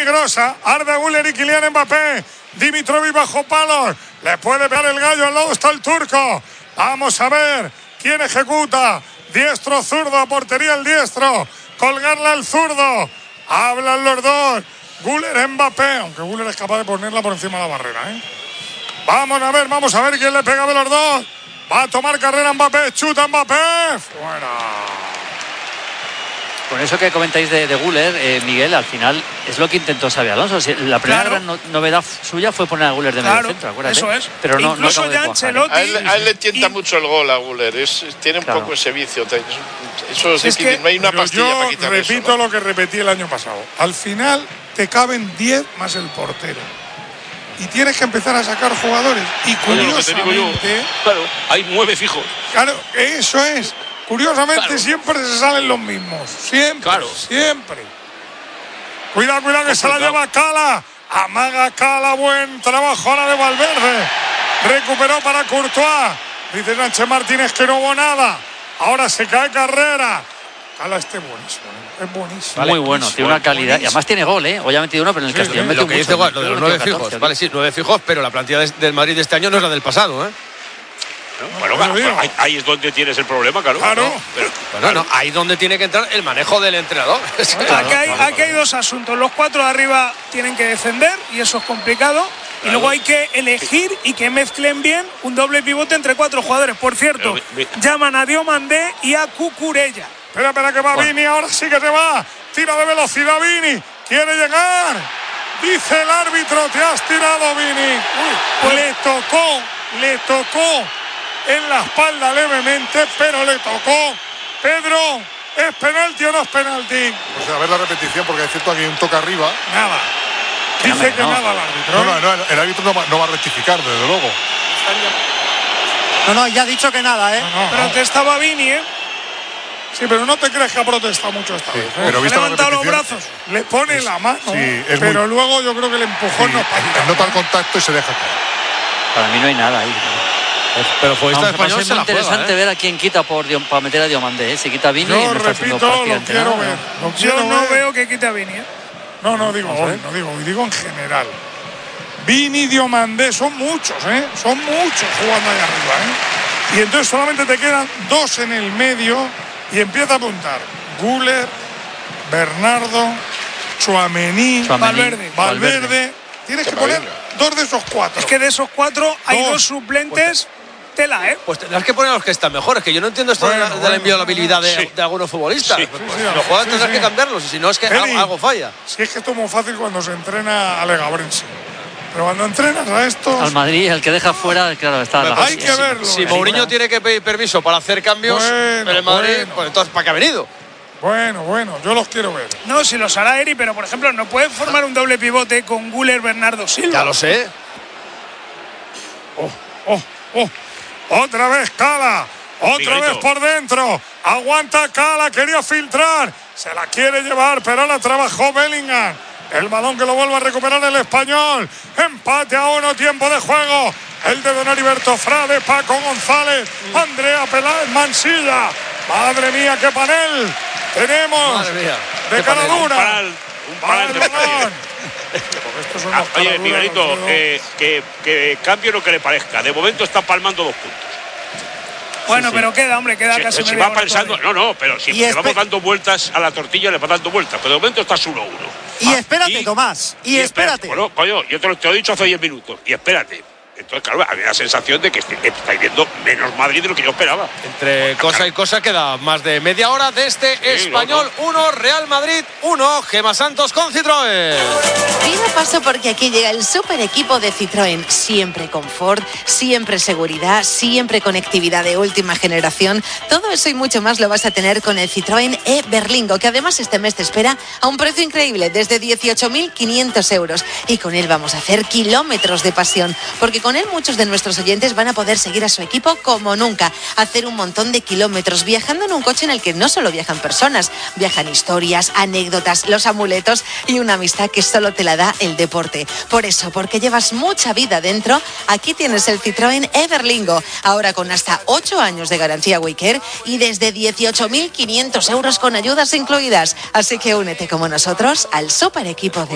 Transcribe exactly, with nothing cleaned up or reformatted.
peligrosa. Arda Güler y Kylian Mbappé. Dimitrovic bajo palos. Le puede pegar el gallo. Al lado está el turco. Vamos a ver quién ejecuta. Diestro, zurdo, portería el diestro. Colgarla el zurdo. Hablan los dos. Güler, Mbappé. Aunque Güler es capaz de ponerla por encima de la barrera, ¿eh? Vamos a ver, vamos a ver quién le pega de los dos. Va a tomar carrera Mbappé. Chuta Mbappé. Fuera. Con eso que comentáis de, de Güler, eh, Miguel, al final es lo que intentó Xabi Alonso. La primera Claro. gran no, novedad suya fue poner a Güler de Claro, medio centro, acuérdate. eso es. Pero no, Incluso no ya Ancelotti. A él, a él le tienta y, mucho el gol a Güler. Es, tiene un Claro. poco ese vicio. Eso es, Es difícil. que, no hay una Pero pastilla yo para quitar repito eso, ¿no? lo que repetí el año pasado. Al final te caben diez más el portero. Y tienes que empezar a sacar jugadores. Y Oye, lo que te digo yo, curiosamente, claro, hay nueve fijos. claro, eso es. Curiosamente Claro. siempre se salen los mismos. Siempre, Claro. siempre. Cuidado, cuidado que se la lleva Cala. Amaga Cala, buen trabajo ahora de Valverde. Recuperó para Courtois. Dice Sánchez Martínez que no hubo nada. Ahora se cae Carrera. Cala este buenísimo, ¿eh? Es buenísimo. Muy bueno, tiene una calidad. Y además tiene gol, ¿eh? Hoy ha metido uno, pero en el Sí, Castellón sí, metió Lo que mucho. dice igual, lo de los Metió nueve catorce, fijos. ¿no? Vale, sí, nueve fijos, pero la plantilla de- del Madrid de este año no es la del pasado, ¿eh? ¿no? Bueno, Bueno, pero digo. ahí, ahí es donde tienes el problema, claro. Claro. ¿no? Pero, Bueno, no, ahí donde tiene que entrar el manejo del entrenador. Es que- aquí, hay, aquí hay dos asuntos. Los cuatro de arriba tienen que defender y eso es complicado. Y luego hay que elegir y que mezclen bien un doble pivote entre cuatro jugadores. Por cierto, Pero mi- mi- llaman a Diomandé y a Cucurella. Espera, espera que va Bueno. Vini, ahora sí que te va. Tira de velocidad Vini. Quiere llegar. Dice el árbitro, te has tirado Vini. Uy, le tocó, le tocó en la espalda levemente, pero le tocó. Pedro, ¿es penalti o no es penalti? Pues a ver la repetición, porque es cierto que hay un toque arriba. Nada. Dice Hombre, que no. nada el árbitro. No, no, no, el, el árbitro no va, no va a rectificar, desde luego. No, no, ya ha dicho que nada, ¿eh? No, no, Pero no. antes estaba Vini, ¿eh? Sí, pero no te crees que ha protestado mucho esta Sí, vez. ¿eh? pero Ha vista la levantado los repetición, brazos. Le pone la mano, sí, es pero muy- luego yo creo que el empujón sí, no pasa. nota el contacto y se deja caer. Para mí no hay nada ahí. Pero fue esta Aunque va a español ser se muy la juega, interesante ¿eh? ver a quién quita por Dio- para meter a Diomandé. ¿eh? Si quita a Vini, Yo no está haciendo repito, lo prácticamente quiero nada. ver. Lo Yo quiero no ver. veo que quite a Vini, ¿eh? No, no digo hoy, no digo hoy, digo en general. Vini y Diomandé son muchos, ¿eh? Son muchos jugando ahí arriba, ¿eh? Y entonces solamente te quedan dos en el medio y empieza a apuntar. Güler, Bernardo, Tchouaméni, Tchouaméni, Valverde. Valverde. Tienes que poner dos de esos cuatro. Es que de esos cuatro hay Dos. dos suplentes. Tela, ¿eh? Pues tendrás que poner a los que están mejores, que yo no entiendo esto de la, Bueno, de la inviolabilidad de, sí. de algunos futbolistas. Sí. Pues, Sí, pues, sí, si los juegan sí, tendrás sí. que cambiarlos, y si no es que Eli, algo, algo falla. Si es que esto es muy fácil cuando se entrena a Legabrense. Pero cuando entrenas a estos, Al Madrid, el que deja fuera, claro, está la hay que verlo. Si ¿eh? Mourinho tiene que pedir permiso para hacer cambios Bueno, en el Madrid, bueno. pues entonces ¿para qué ha venido? Bueno, bueno, yo los quiero ver. No, si los hará Eri, pero por ejemplo, no pueden formar un doble pivote con Güler, Bernardo Silva. Ya lo sé. Oh, oh, oh. Otra vez Cala. Otra Miguelito. vez por dentro. Aguanta Cala. Quería filtrar. Se la quiere llevar, pero la trabajó Bellingham. El balón que lo vuelve a recuperar el español. Empate a uno, tiempo de juego. El de Don Heriberto Frade, Paco González, Andrea Peláez, Mansilla. Madre mía, qué panel tenemos. Madre mía. De qué cara panel. dura. Un panel, un panel de Balón. Estos son Ah, los oye, caraduras, Miguelito, Alfredo. eh, que, que cambie lo que le parezca. De momento está palmando dos puntos. Bueno, pero queda, hombre, queda Si, casi si media va hora pensando, todavía. no, no, pero si Y le espe- vamos dando vueltas a la tortilla, le va dando vueltas. Pero de momento estás uno a uno. Y Ah, espérate, y- Tomás, y espérate. Bueno, coño, yo te lo, te lo he dicho hace diez minutos. Y espérate. Entonces, claro, había la sensación de que est- estáis viendo menos Madrid de lo que yo esperaba. Entre cosa y cosa queda más de media hora de este Sí, Español uno, Real Madrid uno, Gema Santos con Citroën. Pido paso porque aquí llega el super equipo de Citroën. Siempre confort, siempre seguridad, siempre conectividad de última generación. Todo eso y mucho más lo vas a tener con el Citroën e-Berlingo, que además este mes te espera a un precio increíble, desde dieciocho mil quinientos euros. Y con él vamos a hacer kilómetros de pasión, porque con él muchos de nuestros oyentes van a poder seguir a su equipo como nunca, hacer un montón de kilómetros viajando en un coche en el que no solo viajan personas, viajan historias, anécdotas, los amuletos y una amistad que solo te la da el deporte. Por eso, porque llevas mucha vida dentro, aquí tienes el Citroën e-Berlingo, ahora con hasta ocho años de garantía Waycare y desde dieciocho mil quinientos euros con ayudas incluidas. Así que únete como nosotros al super equipo de